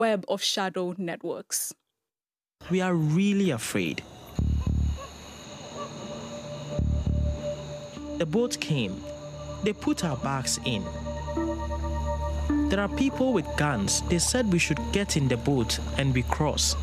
web of shadow networks. We are really afraid. The boat came. They put our bags in. There are people with guns. They said we should get in the boat and we cross.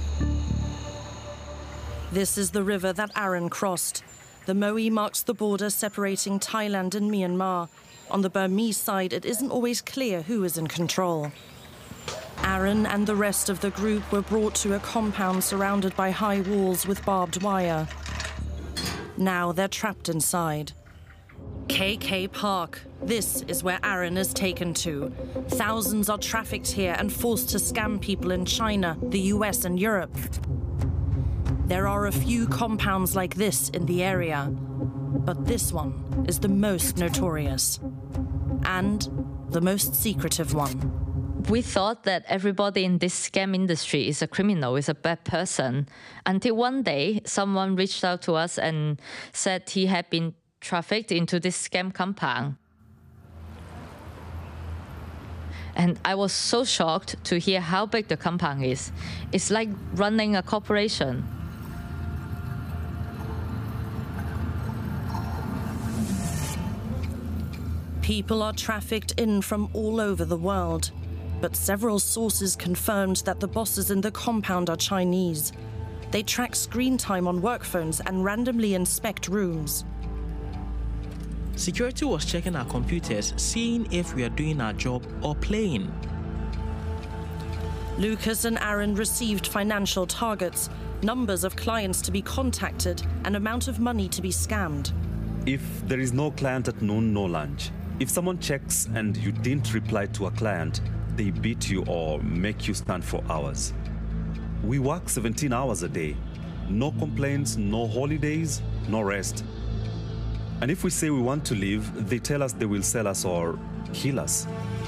This is the river that Aaron crossed. The Moe marks the border separating Thailand and Myanmar. On the Burmese side, it isn't always clear who is in control. Aaron and the rest of the group were brought to a compound surrounded by high walls with barbed wire. Now they're trapped inside. KK Park. This is where Aaron is taken to. Thousands are trafficked here and forced to scam people in China, the US and Europe. There are a few compounds like this in the area, but this one is the most notorious and the most secretive one. We thought that everybody in this scam industry is a criminal, is a bad person, until one day someone reached out to us and said he had been trafficked into this scam compound. And I was so shocked to hear how big the compound is. It's like running a corporation. People are trafficked in from all over the world, but several sources confirmed that the bosses in the compound are Chinese. They track screen time on work phones and randomly inspect rooms. Security was checking our computers, seeing if we are doing our job or playing. Lucas and Aaron received financial targets, numbers of clients to be contacted, and amount of money to be scammed. If there is no client at noon, no lunch. If someone checks and you didn't reply to a client, they beat you or make you stand for hours. We work 17 hours a day. No complaints, no holidays, no rest. And if we say we want to leave, they tell us they will sell us or kill us.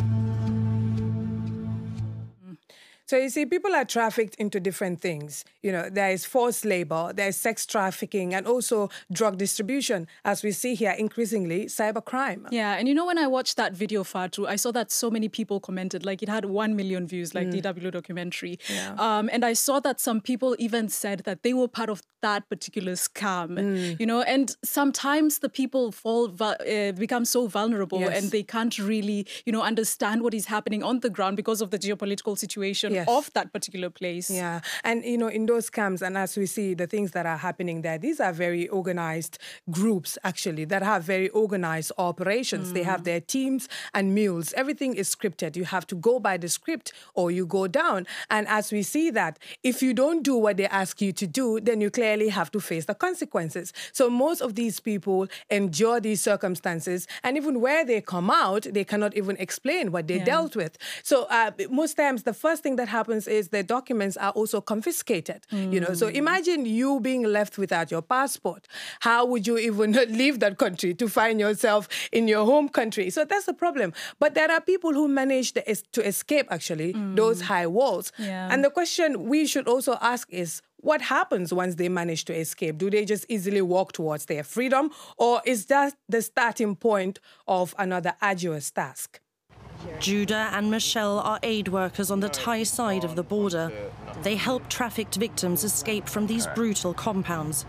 So you see, people are trafficked into different things. You know, there is forced labor, there is sex trafficking, and also drug distribution. As we see here, increasingly, cybercrime. Yeah, and you know, when I watched that video, Fatu, I saw that so many people commented, like it had 1 million views, like DW documentary. Yeah. And I saw that some people even said that they were part of that particular scam, you know, and sometimes the people become so vulnerable and they can't really, you know, understand what is happening on the ground because of the geopolitical situation of that particular place. Yeah, and you know, in those camps, and as we see the things that are happening there, these are very organized groups, actually, that have very organized operations. They have their teams and mules. Everything is scripted. You have to go by the script or you go down. And as we see that, if you don't do what they ask you to do, then you clearly have to face the consequences. So most of these people endure these circumstances, and even where they come out, they cannot even explain what they dealt with. So most times, the first thing that happens is their documents are also confiscated. You know, so imagine you being left without your passport. How would you even leave that country to find yourself in your home country? So that's the problem. But there are people who manage to escape, actually, those high walls. And the question we should also ask is, what happens once they manage to escape? Do they just easily walk towards their freedom? Or is that the starting point of another arduous task? Judah and Michelle are aid workers on the Thai side of the border. They help trafficked victims escape from these brutal compounds.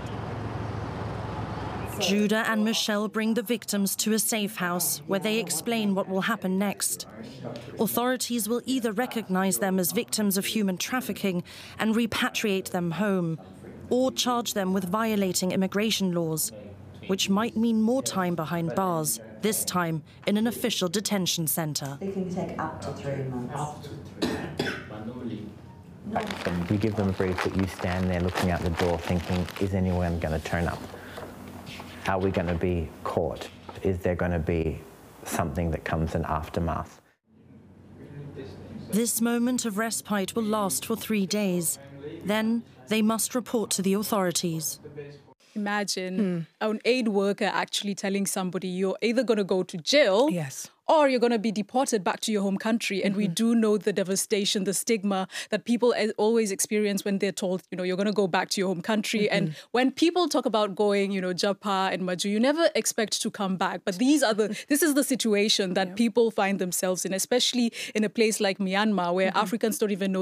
Judah and Michelle bring the victims to a safe house where they explain what will happen next. Authorities will either recognize them as victims of human trafficking and repatriate them home, or charge them with violating immigration laws, which might mean more time behind bars, this time in an official detention center. It can take up to 3 months. We give them a brief, but you stand there looking out the door thinking, is anyone going to turn up? Are we going to be caught? Is there going to be something that comes in aftermath? This moment of respite will last for 3 days. Then they must report to the authorities. Imagine an aid worker actually telling somebody you're either going to go to jail or you're going to be deported back to your home country. And we do know the devastation, the stigma that people always experience when they're told, you know, you're going to go back to your home country. And when people talk about going, you know, Japa and Maju, you never expect to come back. But this is the situation that people find themselves in, especially in a place like Myanmar, where Africans don't even know